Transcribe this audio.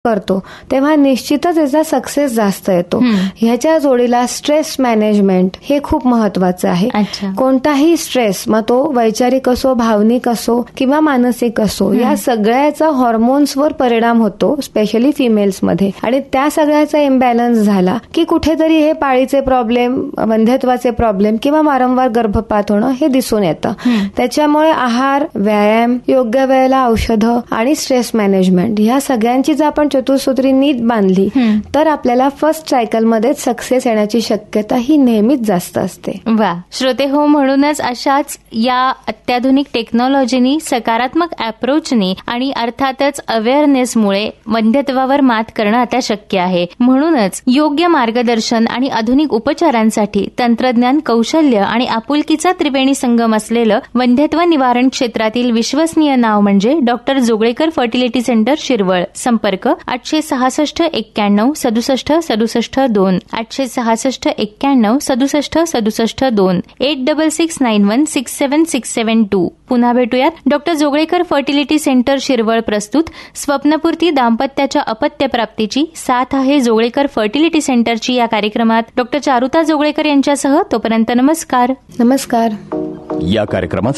करतो तेव्हा निश्चितच याचा सक्सेस जास्त येतो. ह्याच्या जोडीला स्ट्रेस मॅनेजमेंट हे खूप महत्वाचं आहे. कोणताही स्ट्रेस, मग तो वैचारिक असो, भावनिक असो किंवा मानसिक असो, या सगळ्याचा हॉर्मोन्सवर परिणाम होतो, स्पेशली फिमेल्समध्ये. आणि त्या सगळ्याचा इम्बॅलन्स झाला की कुठेतरी हे पाळीचे प्रॉब्लेम, वंध्यत्वाचे प्रॉब्लेम किंवा वारंवार गर्भपात होणं हे दिसून येतं. त्याच्यामुळे आहार, व्यायाम, योग्य वेळेला औषधं आणि स्ट्रेस मॅनेजमेंट ह्या सगळ्यांची जर आपण चतुसूत्री नीट बांधली तर आपल्याला फर्स्ट सायकलमध्ये सक्सेस येण्याची शक्यता ही नेहमीच जास्त असते. वा श्रोते हो, म्हणूनच अशाच या अत्याधुनिक टेक्नॉलॉजीनी, सकारात्मक अप्रोचनी आणि अर्थातच अवेअरनेसमुळे वंध्यत्वावर मात करणं आता शक्य आहे. म्हणूनच योग्य मार्गदर्शन आणि आधुनिक उपचारांसाठी तंत्रज्ञान, कौशल्य आणि आपुलकीचा त्रिवेणी संगम असलेलं वंध्यत्व निवारण क्षेत्रातील विश्वसनीय नाव म्हणजे doctor Joglekar fertility centre Shirwal. संपर्क 866 91 67 67 2, 866 91 67 67 2, 8669167672. पुन्हा भेटूयात. Doctor Joglekar fertility centre Shirwal प्रस्तुत स्वप्नपूर्ती दाम्पत्याच्या अपत्यप्राप्तीची साथ आहे जोगळेकर फर्टिलिटी सेंटरची या कार्यक्रमात डॉक्टर चारुता जोगळेकर यांच्यासह. तोपर्यंत नमस्कार. नमस्कार. या कार्यक्रमाचे